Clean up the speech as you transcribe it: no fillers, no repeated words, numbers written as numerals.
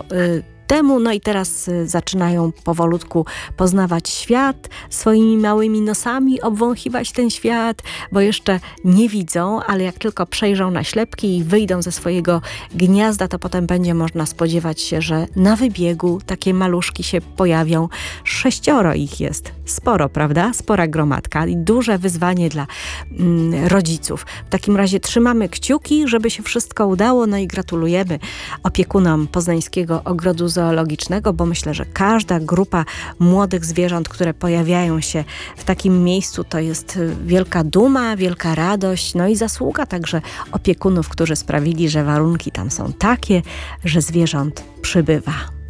temu. No i teraz zaczynają powolutku poznawać świat, swoimi małymi nosami obwąchiwać ten świat, bo jeszcze nie widzą, ale jak tylko przejrzą naślepki i wyjdą ze swojego gniazda, to potem będzie można spodziewać się, że na wybiegu takie maluszki się pojawią. 6 ich jest. Sporo, prawda? Spora gromadka i duże wyzwanie dla rodziców. W takim razie trzymamy kciuki, żeby się wszystko udało, no i gratulujemy opiekunom Poznańskiego Ogrodu Zoologicznego, bo myślę, że każda grupa młodych zwierząt, które pojawiają się w takim miejscu, to jest wielka duma, wielka radość, no i zasługa także opiekunów, którzy sprawili, że warunki tam są takie, że zwierząt przybywa.